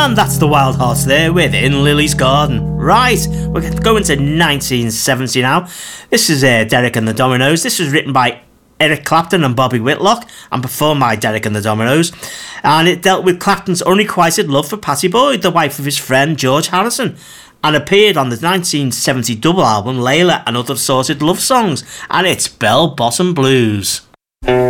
And that's the Wild Hearts there with In Lily's Garden. Right, we're going to 1970 now. This is Derek and the Dominoes. This was written by Eric Clapton and Bobby Whitlock and performed by Derek and the Dominoes. And it dealt with Clapton's unrequited love for Pattie Boyd, the wife of his friend George Harrison, and appeared on the 1970 double album Layla and Other Assorted Love Songs. And it's Bell Bottom Blues.